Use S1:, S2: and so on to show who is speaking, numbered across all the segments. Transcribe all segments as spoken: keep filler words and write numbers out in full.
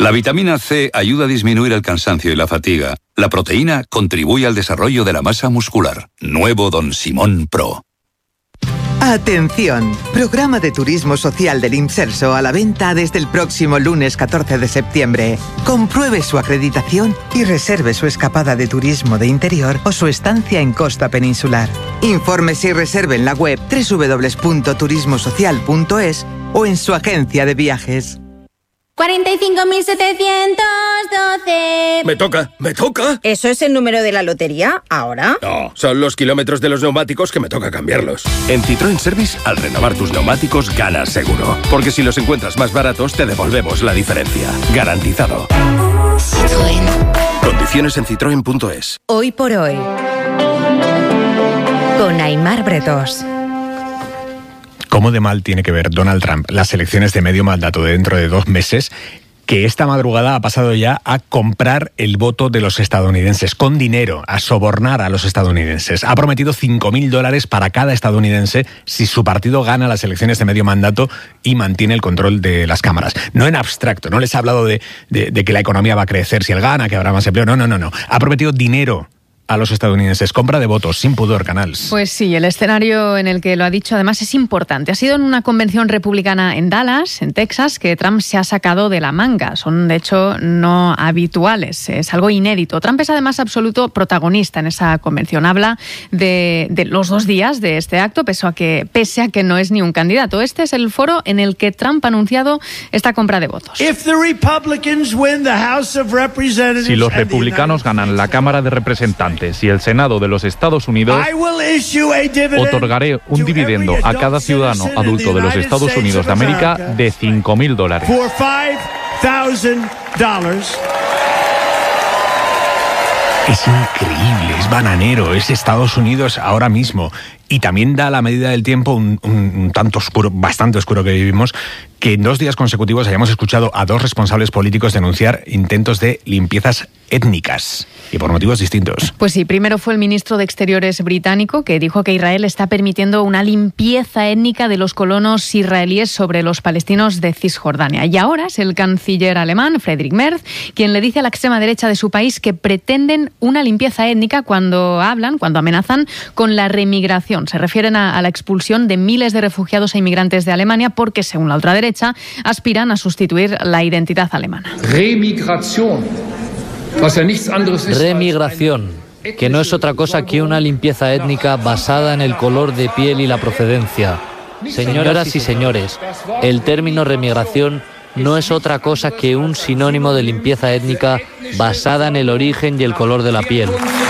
S1: La vitamina C ayuda a disminuir el cansancio y la fatiga. La proteína contribuye al desarrollo de la masa muscular. Nuevo Don Simón Pro.
S2: Atención, programa de turismo social del Imserso a la venta desde el próximo lunes catorce de septiembre. Compruebe su acreditación y reserve su escapada de turismo de interior o su estancia en costa peninsular. Infórmese y reserve en la web doble u doble u doble u punto turismo social punto es o en su agencia de viajes.
S3: cuarenta y cinco mil setecientos doce.
S4: Me toca, me toca.
S5: ¿Eso es el número de la lotería ahora?
S4: No, son los kilómetros de los neumáticos que me toca cambiarlos. En Citroën Service, al renovar tus neumáticos, ganas seguro. Porque si los encuentras más baratos, te devolvemos la diferencia. Garantizado.
S6: Citroën.
S4: Condiciones en citroen punto es.
S7: Hoy por hoy, con Aimar Bretós.
S8: ¿Cómo de mal tiene que ver Donald Trump las elecciones de medio mandato de dentro de dos meses, que esta madrugada ha pasado ya a comprar el voto de los estadounidenses con dinero, a sobornar a los estadounidenses? Ha prometido cinco mil dólares para cada estadounidense si su partido gana las elecciones de medio mandato y mantiene el control de las cámaras. No en abstracto, no les ha hablado de, de, de que la economía va a crecer si él gana, que habrá más empleo. No, no, no, no. Ha prometido dinero a los estadounidenses. Compra de votos, sin pudor, Canals.
S9: Pues sí, el escenario en el que lo ha dicho además es importante. Ha sido en una convención republicana en Dallas, en Texas, que Trump se ha sacado de la manga. Son, de hecho, no habituales. Es algo inédito. Trump es además absoluto protagonista en esa convención. Habla de, de los dos días de este acto, pese a, que, pese a que no es ni un candidato. Este es el foro en el que Trump ha anunciado esta compra de votos.
S10: Si los republicanos ganan la Cámara de Representantes y el Senado de los Estados Unidos, otorgaré un dividendo a cada ciudadano adulto de los Estados Unidos de América de cinco mil dólares.
S8: Es increíble, es bananero, es Estados Unidos ahora mismo. Y también da a la medida del tiempo un, un, un tanto oscuro, bastante oscuro que vivimos, que en dos días consecutivos hayamos escuchado a dos responsables políticos denunciar intentos de limpiezas étnicas, y por motivos distintos.
S9: Pues sí, primero fue el ministro de Exteriores británico, que dijo que Israel está permitiendo una limpieza étnica de los colonos israelíes sobre los palestinos de Cisjordania. Y ahora es el canciller alemán, Friedrich Merz, quien le dice a la extrema derecha de su país que pretenden una limpieza étnica cuando hablan, cuando amenazan con la remigración. Se refieren a, a la expulsión de miles de refugiados e inmigrantes de Alemania porque, según la ultraderecha, aspiran a sustituir la identidad alemana.
S11: Remigración. Remigración, que no es otra cosa que una limpieza étnica basada en el color de piel y la procedencia. Señoras y señores, el término remigración no es otra cosa que un sinónimo de limpieza étnica basada en el origen y el color de la piel.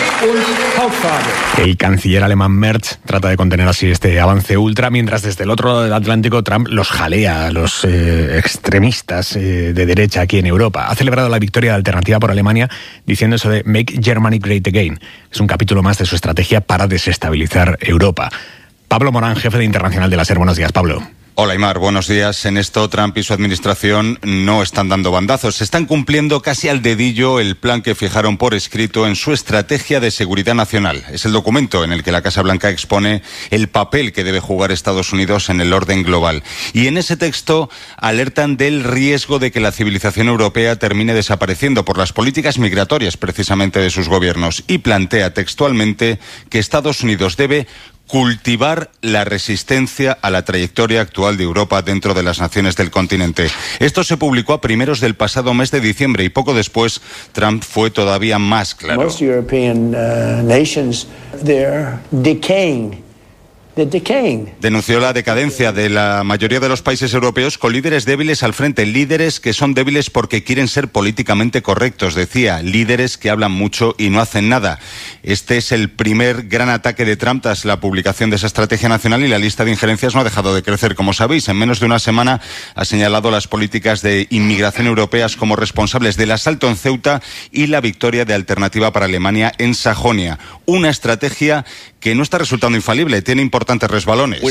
S8: El canciller alemán Merz trata de contener así este avance ultra, mientras desde el otro lado del Atlántico Trump los jalea a los eh, extremistas eh, de derecha aquí en Europa. Ha celebrado la victoria de Alternativa por Alemania diciendo eso de Make Germany Great Again. Es un capítulo más de su estrategia para desestabilizar Europa. Pablo Morán, jefe de Internacional de la SER. Buenos días, Pablo.
S12: Hola, Aimar, buenos días. En esto, Trump y su administración no están dando bandazos. Están cumpliendo casi al dedillo el plan que fijaron por escrito en su estrategia de seguridad nacional. Es el documento en el que la Casa Blanca expone el papel que debe jugar Estados Unidos en el orden global. Y en ese texto alertan del riesgo de que la civilización europea termine desapareciendo por las políticas migratorias, precisamente, de sus gobiernos. Y plantea textualmente que Estados Unidos debe cultivar la resistencia a la trayectoria actual de Europa dentro de las naciones del continente. Esto se publicó a primeros del pasado mes de diciembre y poco después Trump fue todavía más claro.
S13: Most European uh, nations, they're decaying.
S12: Denunció la decadencia de la mayoría de los países europeos con líderes débiles al frente, líderes que son débiles porque quieren ser políticamente correctos, decía, líderes que hablan mucho y no hacen nada. Este es el primer gran ataque de Trump tras la publicación de esa estrategia nacional y la lista de injerencias no ha dejado de crecer, como sabéis. En menos de una semana ha señalado las políticas de inmigración europeas como responsables del asalto en Ceuta y la victoria de Alternativa para Alemania en Sajonia. Una estrategia que no está resultando infalible, tiene importantes resbalones.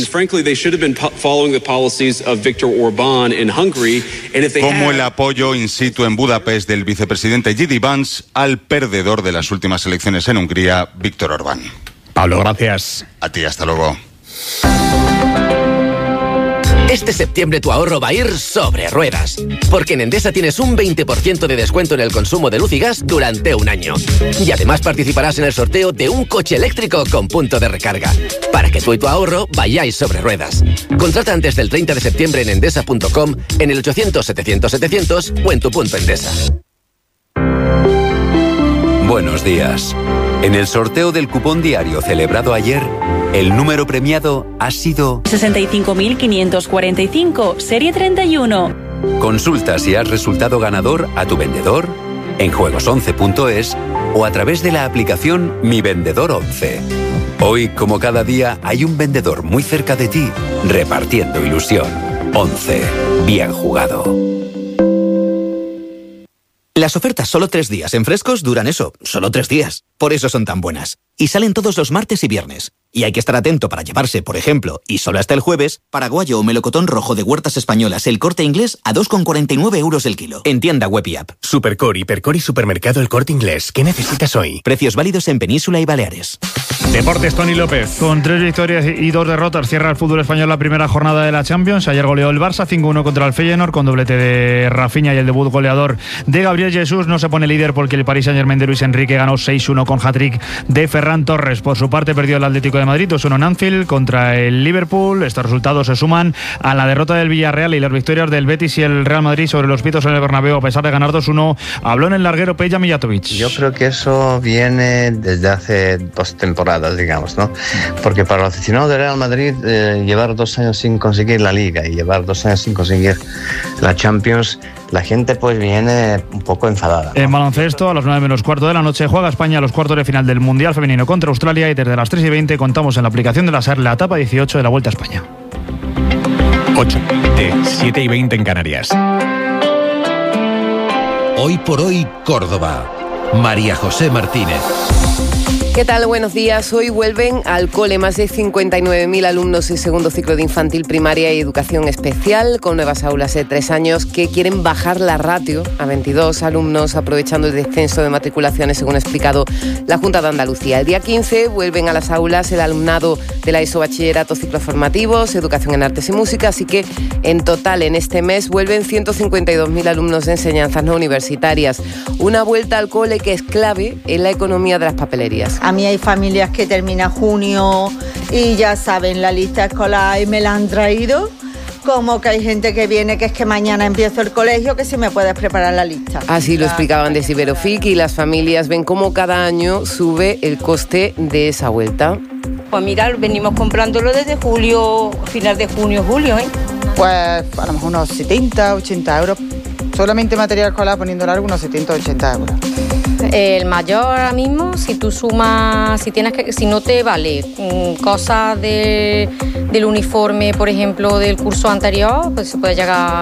S12: Como el apoyo in situ en Budapest del vicepresidente J D Vance al perdedor de las últimas elecciones en Hungría, Viktor Orbán.
S8: Pablo, gracias.
S12: A ti, hasta luego.
S14: Este septiembre tu ahorro va a ir sobre ruedas, porque en Endesa tienes un veinte por ciento de descuento en el consumo de luz y gas durante un año. Y además participarás en el sorteo de un coche eléctrico con punto de recarga, para que tú y tu ahorro vayáis sobre ruedas. Contrata antes del treinta de septiembre en endesa punto com, en el ochocientos setecientos setecientos o en tu punto Endesa.
S1: Buenos días. En el sorteo del cupón diario celebrado ayer, el número premiado ha sido
S15: sesenta y cinco mil quinientos cuarenta y cinco, serie treinta y uno.
S1: Consulta si has resultado ganador a tu vendedor, en juegos once punto es o a través de la aplicación Mi Vendedor once. Hoy, como cada día, hay un vendedor muy cerca de ti repartiendo ilusión. once. Bien jugado.
S16: Las ofertas solo tres días en Frescos duran eso, solo tres días. Por eso son tan buenas. Y salen todos los martes y viernes. Y hay que estar atento para llevarse, por ejemplo, y solo hasta el jueves, paraguayo o melocotón rojo de Huertas Españolas El Corte Inglés a dos con cuarenta y nueve euros el kilo. En tienda web y app.
S17: Supercore, Hipercore y Supermercado El Corte Inglés. ¿Qué necesitas hoy?
S16: Precios válidos en Península y Baleares.
S8: Deportes, Tony López.
S18: Con tres victorias y dos derrotas cierra el fútbol español la primera jornada de la Champions. Ayer goleó el Barça cinco uno contra el Feyenoord con doblete de Rafinha y el debut goleador de Gabriel Jesús. No se pone líder porque el Paris Saint-Germain de Luis Enrique ganó seis uno con hat-trick de Ferran Torres. Por su parte perdió el Atlético de Madrid dos uno en Anfield contra el Liverpool. Estos resultados se suman a la derrota del Villarreal y las victorias del Betis y el Real Madrid sobre los pitos en el Bernabéu a pesar de ganar dos uno. Habló en el larguero Peja Mijatovic.
S19: Yo creo que eso viene desde hace dos temporadas, digamos, ¿no? Porque para los aficionados del Real Madrid eh, llevar dos años sin conseguir la Liga y llevar dos años sin conseguir la Champions, la gente pues viene un poco enfadada, ¿no?
S18: En baloncesto, a las nueve menos cuarto de la noche, juega España a los cuartos de final del Mundial Femenino contra Australia y desde las tres y veinte contamos en la aplicación de la SER la etapa dieciocho de la Vuelta a España.
S8: ocho de siete y veinte en Canarias.
S20: Hoy por hoy, Córdoba. María José Martínez.
S21: ¿Qué tal? Buenos días. Hoy vuelven al cole más de cincuenta y nueve mil alumnos en segundo ciclo de infantil, primaria y educación especial, con nuevas aulas de tres años que quieren bajar la ratio a veintidós alumnos, aprovechando el descenso de matriculaciones, según ha explicado la Junta de Andalucía. El día quince vuelven a las aulas el alumnado de la ESO Bachillerato, ciclos formativos, educación en artes y música, así que en total en este mes vuelven ciento cincuenta y dos mil alumnos de enseñanzas no universitarias. Una vuelta al cole que es clave en la economía de las papelerías.
S22: A mí hay familias que terminan junio y ya saben la lista escolar y me la han traído. Como que hay gente que viene que es que mañana empiezo el colegio, que si me puedes preparar la lista.
S21: Así lo explicaban desde Iberofic y las familias ven cómo cada año sube el coste de esa vuelta.
S23: Pues mira, venimos comprándolo desde julio, final de junio, julio, ¿eh?
S24: Pues a lo mejor unos setenta, ochenta euros. Solamente material escolar poniéndole algo, unos setenta, ochenta euros.
S25: El mayor ahora mismo, si tú sumas, si tienes que, si no te vale mmm, cosas de, del uniforme, por ejemplo, del curso anterior, pues se puede llegar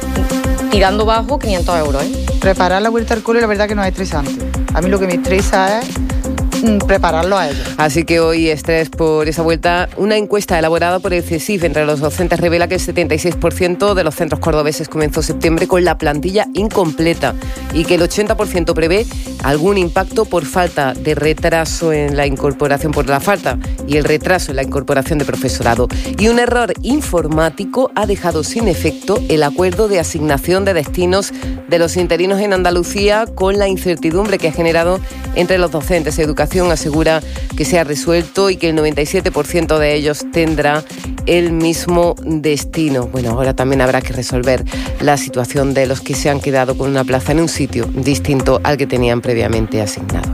S25: tirando bajo quinientos euros, ¿eh?
S24: Preparar la vuelta al cole, la verdad que no es estresante. A mí lo que me estresa es prepararlo a ellos.
S21: Así que hoy estrés por esa vuelta. Una encuesta elaborada por el CESIF entre los docentes revela que el setenta y seis por ciento de los centros cordobeses comenzó septiembre con la plantilla incompleta y que el ochenta por ciento prevé algún impacto por falta de retraso en la incorporación, por la falta y el retraso en la incorporación de profesorado. Y un error informático ha dejado sin efecto el acuerdo de asignación de destinos de los interinos en Andalucía, con la incertidumbre que ha generado entre los docentes. Educación asegura que se ha resuelto y que el noventa y siete por ciento de ellos tendrá el mismo destino. Bueno, ahora también habrá que resolver la situación de los que se han quedado con una plaza en un sitio distinto al que tenían previamente asignado.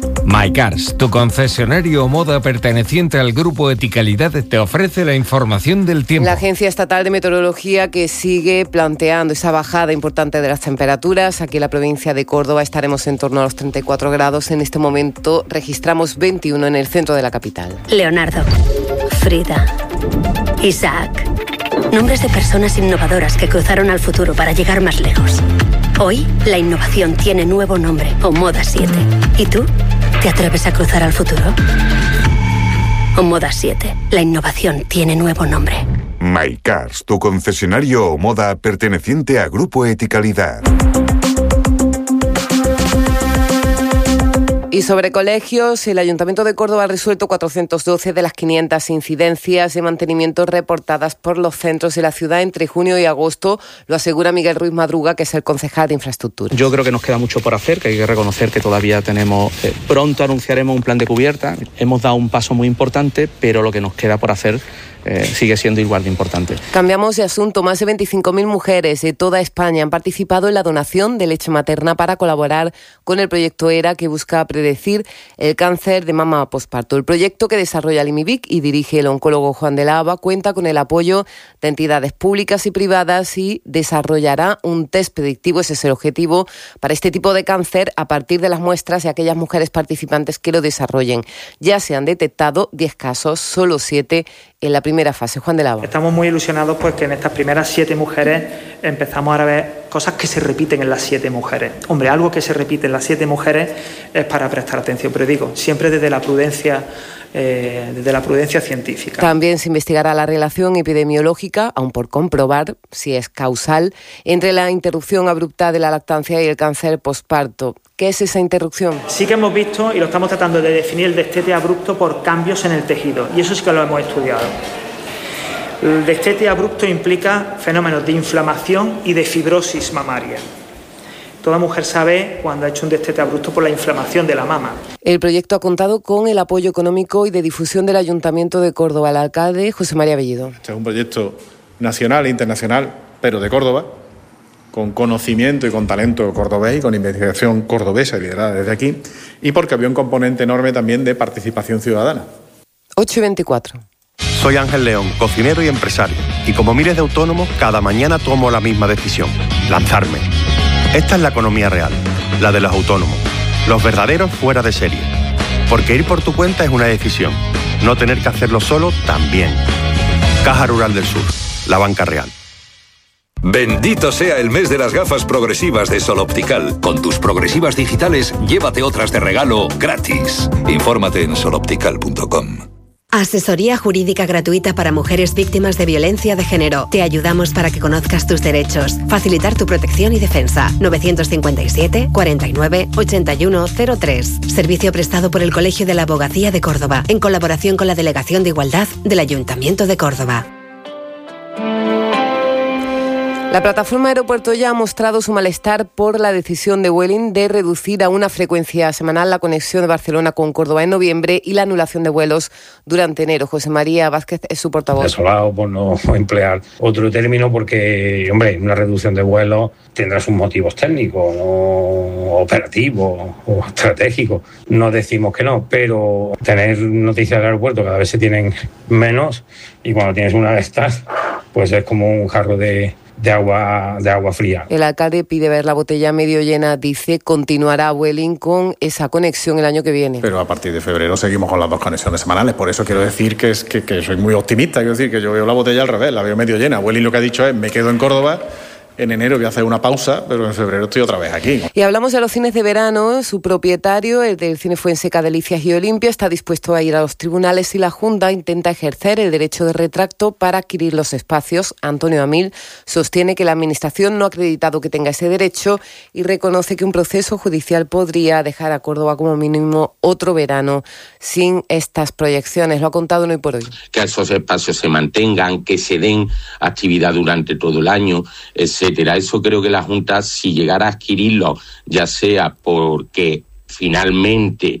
S26: MyCars, tu concesionario Omoda perteneciente al grupo Eticalidad, te ofrece la información del tiempo.
S21: La Agencia Estatal de Meteorología, que sigue planteando esa bajada importante de las temperaturas. Aquí en la provincia de Córdoba estaremos en torno a los treinta y cuatro grados. En este momento registramos veintiuno en el centro de la capital.
S27: Leonardo, Frida, Isaac. Nombres de personas innovadoras que cruzaron al futuro para llegar más lejos. Hoy, la innovación tiene nuevo nombre, Omoda siete. ¿Y tú? ¿Te atreves a cruzar al futuro? Omoda siete. La innovación tiene nuevo nombre.
S28: MyCars, tu concesionario Omoda perteneciente a Grupo Eticalidad.
S21: Y sobre colegios, el Ayuntamiento de Córdoba ha resuelto cuatrocientos doce de las quinientas incidencias de mantenimiento reportadas por los centros de la ciudad entre junio y agosto. Lo asegura Miguel Ruiz Madruga, que es el concejal de Infraestructura.
S2: Yo creo que nos queda mucho por hacer, que hay que reconocer que todavía tenemos... Eh, pronto anunciaremos un plan de cubierta. Hemos dado un paso muy importante, pero lo que nos queda por hacer Eh, sigue siendo igual de importante.
S21: Cambiamos de asunto. Más de veinticinco mil mujeres de toda España han participado en la donación de leche materna para colaborar con el proyecto ERA, que busca predecir el cáncer de mama posparto. El proyecto, que desarrolla el IMIBIC y dirige el oncólogo Juan de la Haba, cuenta con el apoyo de entidades públicas y privadas y desarrollará un test predictivo, ese es el objetivo, para este tipo de cáncer a partir de las muestras de aquellas mujeres participantes que lo desarrollen. Ya se han detectado diez casos, solo siete en la primera fase. Juan de la Haba.
S3: Estamos muy ilusionados pues que en estas primeras siete mujeres empezamos a ver cosas que se repiten en las siete mujeres. Hombre, algo que se repite en las siete mujeres es para prestar atención, pero digo, siempre desde la prudencia, eh, desde la prudencia científica.
S21: También se investigará la relación epidemiológica, aún por comprobar si es causal, entre la interrupción abrupta de la lactancia y el cáncer posparto. ¿Qué es esa interrupción?
S3: Sí que hemos visto, y lo estamos tratando de definir, el destete abrupto por cambios en el tejido, y eso sí que lo hemos estudiado. El destete abrupto implica fenómenos de inflamación y de fibrosis mamaria. Toda mujer sabe cuando ha hecho un destete abrupto por la inflamación de la mama.
S21: El proyecto ha contado con el apoyo económico y de difusión del Ayuntamiento de Córdoba. El alcalde, José María Bellido.
S4: Este es un proyecto nacional e internacional, pero de Córdoba, con conocimiento y con talento cordobés y con investigación cordobesa liderada desde aquí, y porque había un componente enorme también de participación ciudadana.
S21: ocho y veinticuatro.
S5: Soy Ángel León, cocinero y empresario, y como miles de autónomos, cada mañana tomo la misma decisión: lanzarme. Esta es la economía real, la de los autónomos, los verdaderos fuera de serie. Porque ir por tu cuenta es una decisión, no tener que hacerlo solo también. Caja Rural del Sur, la banca real.
S6: Bendito sea el mes de las gafas progresivas de Sol Optical. Con tus progresivas digitales, llévate otras de regalo gratis. Infórmate en sol optical punto com.
S7: Asesoría jurídica gratuita para mujeres víctimas de violencia de género. Te ayudamos para que conozcas tus derechos, facilitar tu protección y defensa. novecientos cincuenta y siete, cuarenta y nueve, ochenta y uno cero tres. Servicio prestado por el Colegio de la Abogacía de Córdoba, en colaboración con la Delegación de Igualdad del Ayuntamiento de Córdoba.
S21: La plataforma Aeropuerto Ya ha mostrado su malestar por la decisión de Vueling de reducir a una frecuencia semanal la conexión de Barcelona con Córdoba en noviembre y la anulación de vuelos durante enero. José María Vázquez es su portavoz.
S9: Desolado por no emplear otro término, porque, hombre, una reducción de vuelos tendrá sus motivos técnicos, no operativos o estratégicos. No decimos que no, pero tener noticias del aeropuerto cada vez se tienen menos, y cuando tienes una de estas, pues es como un jarro de... de agua de agua fría.
S21: El alcalde pide ver la botella medio llena. Dice continuará Vueling con esa conexión el año que viene.
S4: Pero a partir de febrero seguimos con las dos conexiones semanales. Por eso quiero decir que, es, que, que soy muy optimista. Quiero decir que yo veo la botella al revés, la veo medio llena. Vueling lo que ha dicho es: me quedo en Córdoba. En enero voy a hacer una pausa, pero en febrero estoy otra vez aquí.
S21: Y hablamos de los cines de verano. Su propietario, el del Cine Fuenseca, Delicias y Olimpia, está dispuesto a ir a los tribunales si la Junta intenta ejercer el derecho de retracto para adquirir los espacios. Antonio Amil sostiene que la Administración no ha acreditado que tenga ese derecho y reconoce que un proceso judicial podría dejar a Córdoba como mínimo otro verano sin estas proyecciones. Lo ha contado en Hoy por Hoy.
S10: Que esos espacios se mantengan, que se den actividad durante todo el año, etcétera. Eso creo que la Junta, si llegara a adquirirlo, ya sea porque finalmente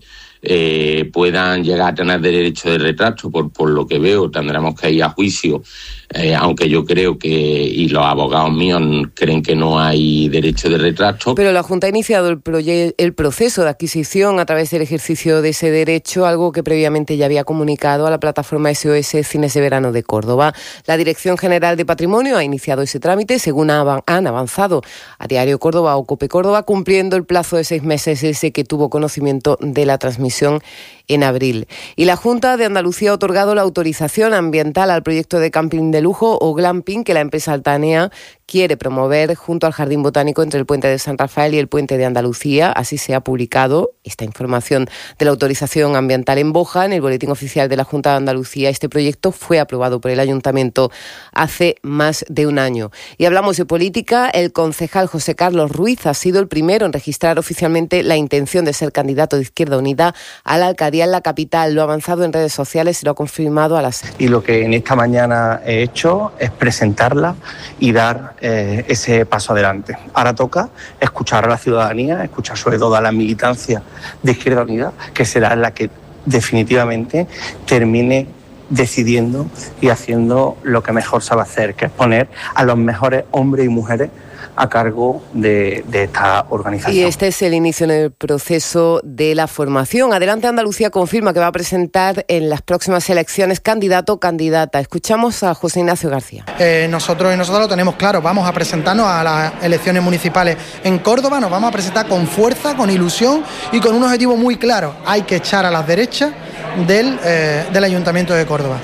S10: eh, puedan llegar a tener derecho de retracto, por, por lo que veo tendremos que ir a juicio, eh, aunque yo creo que, y los abogados míos creen que no hay derecho de retracto.
S21: Pero la Junta ha iniciado el, proye- el proceso de adquisición a través del ejercicio de ese derecho, algo que previamente ya había comunicado a la plataforma S O S Cines de Verano de Córdoba. La Dirección General de Patrimonio ha iniciado ese trámite, según han avanzado a Diario Córdoba o COPE Córdoba, cumpliendo el plazo de seis meses ese que tuvo conocimiento de la transmisión en abril. Y la Junta de Andalucía ha otorgado la autorización ambiental al proyecto de camping de lujo o glamping que la empresa Altanea quiere promover junto al Jardín Botánico entre el Puente de San Rafael y el Puente de Andalucía. Así se ha publicado esta información de la autorización ambiental en Boja en el Boletín Oficial de la Junta de Andalucía. Este proyecto fue aprobado por el Ayuntamiento hace más de un año. Y hablamos de política. El concejal José Carlos Ruiz ha sido el primero en registrar oficialmente la intención de ser candidato de Izquierda Unida a la alcaldía en la capital. Lo ha avanzado en redes sociales y lo ha confirmado a la SER.
S1: Y lo que en esta mañana he hecho es presentarla y dar eh, ese paso adelante. Ahora toca escuchar a la ciudadanía, escuchar sobre todo a la militancia de Izquierda Unida, que será la que definitivamente termine decidiendo y haciendo lo que mejor sabe hacer, que es poner a los mejores hombres y mujeres a cargo de, de esta organización.
S21: Y este es el inicio en el proceso de la formación. Adelante Andalucía confirma que va a presentar en las próximas elecciones candidato o candidata. Escuchamos a José Ignacio García.
S11: Eh, nosotros y nosotros lo tenemos claro, vamos a presentarnos a las elecciones municipales en Córdoba, nos vamos a presentar con fuerza, con ilusión y con un objetivo muy claro. Hay que echar a las derechas del, eh, del Ayuntamiento de Córdoba.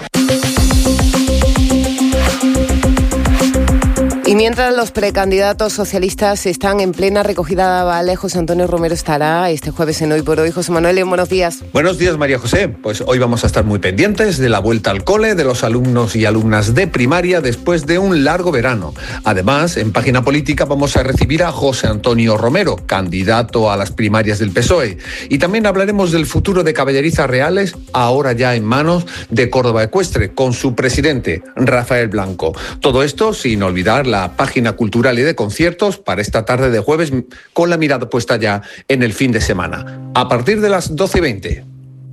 S21: Y mientras los precandidatos socialistas están en plena recogida de avales, José Antonio Romero estará este jueves en Hoy por Hoy. José Manuel León, buenos días.
S12: Buenos días, María José. Pues hoy vamos a estar muy pendientes de la vuelta al cole de los alumnos y alumnas de primaria después de un largo verano. Además, en Página Política vamos a recibir a José Antonio Romero, candidato a las primarias del P S O E. Y también hablaremos del futuro de Caballerizas Reales, ahora ya en manos de Córdoba Ecuestre, con su presidente, Rafael Blanco. Todo esto sin olvidar la página cultural y de conciertos para esta tarde de jueves, con la mirada puesta ya en el fin de semana. A partir de las doce y veinte.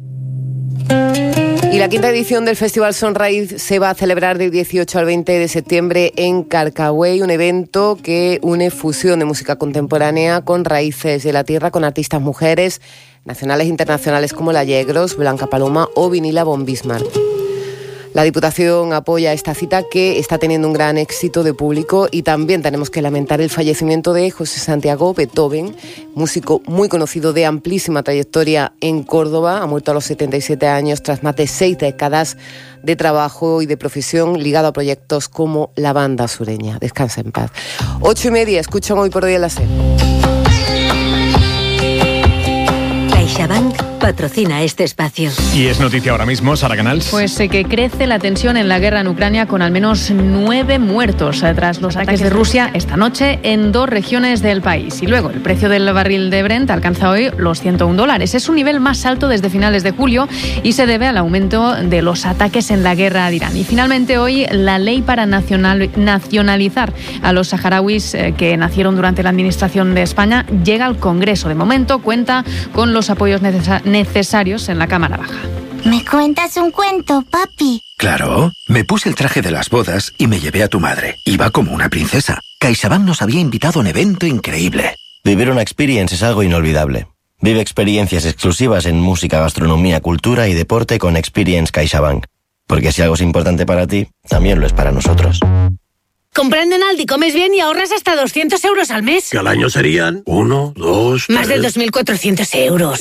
S21: Y la quinta edición del Festival Sonraíz se va a celebrar del dieciocho al veinte de septiembre en Carcagüey, un evento que une fusión de música contemporánea con raíces de la tierra, con artistas mujeres nacionales e internacionales como La Yegros, Blanca Paloma o Vinila von Bismarck. La Diputación apoya esta cita, que está teniendo un gran éxito de público, y también tenemos que lamentar el fallecimiento de José Santiago Beethoven, músico muy conocido de amplísima trayectoria en Córdoba. Ha muerto a los setenta y siete años tras más de seis décadas de trabajo y de profesión ligado a proyectos como la Banda Sureña. Descansa en paz. Ocho y media, escuchan Hoy por Hoy en la SER.
S27: CaixaBank patrocina este espacio.
S8: Y es noticia ahora mismo, Sara Canals.
S13: Pues eh, que crece la tensión en la guerra en Ucrania, con al menos nueve muertos eh, tras los ataques de Rusia esta noche en dos regiones del país. Y luego el precio del barril de Brent alcanza hoy los ciento un dólares. Es su nivel más alto desde finales de julio y se debe al aumento de los ataques en la guerra de Irán. Y finalmente hoy la ley para nacional, nacionalizar a los saharauis eh, que nacieron durante la administración de España llega al Congreso. De momento cuenta con los apoyos necesarios necesarios en la Cámara Baja.
S14: ¿Me cuentas un cuento, papi?
S15: Claro, me puse el traje de las bodas y me llevé a tu madre. Iba como una princesa. CaixaBank nos había invitado a un evento increíble.
S16: Vivir una experience es algo inolvidable. Vive experiencias exclusivas en música, gastronomía, cultura y deporte con Experience CaixaBank. Porque si algo es importante para ti, también lo es para nosotros.
S17: Comprando en Aldi comes bien y ahorras hasta doscientos euros al mes.
S29: Que al año serían uno, dos,
S17: Más
S29: tres...
S17: de dos mil cuatrocientos euros.